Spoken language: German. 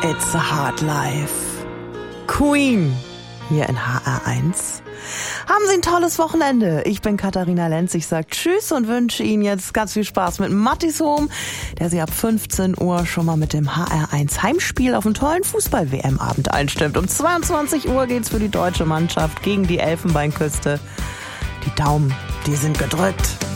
It's a Hard Life. Queen hier in HR1. Haben Sie ein tolles Wochenende. Ich bin Katharina Lenz. Ich sage Tschüss und wünsche Ihnen jetzt ganz viel Spaß mit Mattis Home, der Sie ab 15 Uhr schon mal mit dem HR1 Heimspiel auf einen tollen Fußball-WM-Abend einstimmt. Um 22 Uhr geht's für die deutsche Mannschaft gegen die Elfenbeinküste. Die Daumen, die sind gedrückt.